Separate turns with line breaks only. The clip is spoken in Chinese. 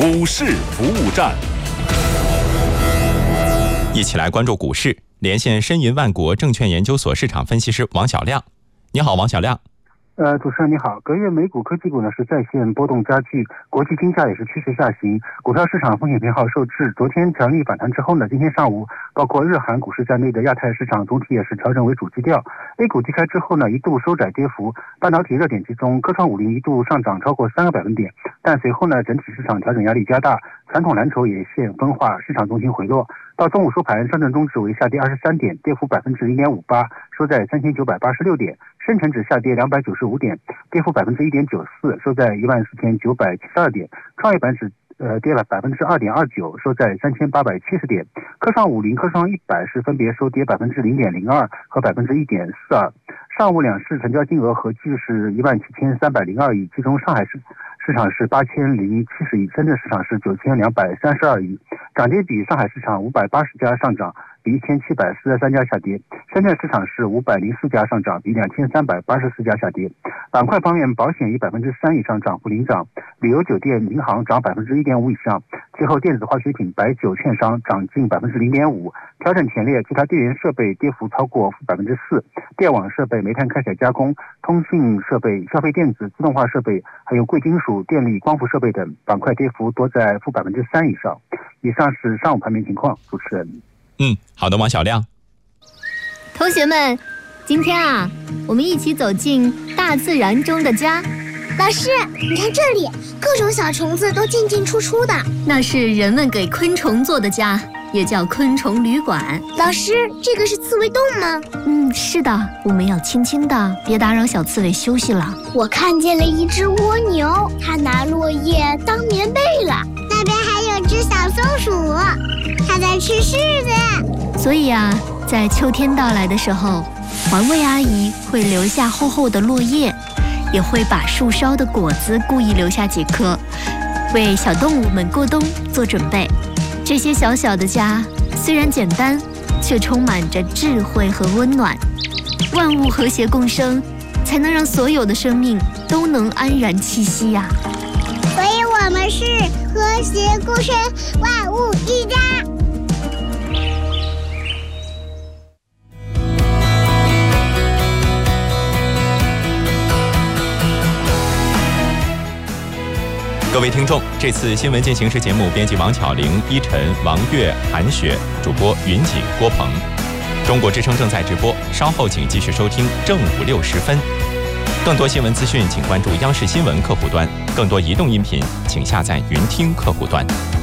股市服务站，
一起来关注股市，连线申银万国证券研究所市场分析师王小亮。你好，王小亮。
主持人你好，隔夜美股科技股呢是再现波动加剧，国际金价也是趋势下行，股票市场风险偏好受制。昨天强力反弹之后呢，今天上午包括日韩股市在内的亚太市场总体也是调整为主基调。A 股低开之后呢，一度收窄跌幅，半导体热点集中，科创50一度上涨超过3个百分点，但随后呢，整体市场调整压力加大，传统蓝筹也现分化，市场重心回落。到中午收盘，上证综指为下跌23点，跌幅0.58%，收在3986点；深成指下跌295点，跌幅1.94%，收在14972点；创业板指跌了2.29%，收在3870点。科创50、科创100是分别收跌0.02%和1.42%。上午两市成交金额合计是17302亿，其中上海市场是8070亿，深圳市场是9232亿。涨跌比，上海市场580家上涨，比1743家下跌；深圳市场是504家上涨，比2384家下跌。板块方面，保险以3%以上涨幅领涨，旅游酒店、银行涨1.5%以上，其后电子化学品、白酒、券商涨近0.5%，调整前列，其他电源设备跌幅超过4%，电网设备、煤炭开采加工、通信设备、消费电子、自动化设备，还有贵金属、电力、光伏设备等板块跌幅多在-3%以上。以上是上午盘面情况，主持人。
好的，王小亮。
同学们，今天我们一起走进大自然中的家。
老师，你看这里，各种小虫子都进进出出的，
那是人们给昆虫做的家，也叫昆虫旅馆。
老师，这个是刺猬洞吗？
是的，我们要轻轻的，别打扰小刺猬休息了。
我看见了一只蜗牛，它拿落叶当棉被了。那边还有只小松鼠，它在吃柿子。
所以在秋天到来的时候，环卫阿姨会留下厚厚的落叶，也会把树梢的果子故意留下几颗，为小动物们过冬做准备。这些小小的家虽然简单，却充满着智慧和温暖。万物和谐共生，才能让所有的生命都能安然栖息呀。
所以我们是和谐共生，万物一家。
各位听众，这次新闻进行时节目编辑王巧玲、依晨、王悦、韩雪，主播云锦、郭鹏。中国之声正在直播，稍后请继续收听正午6时分。更多新闻资讯，请关注央视新闻客户端；更多移动音频，请下载云听客户端。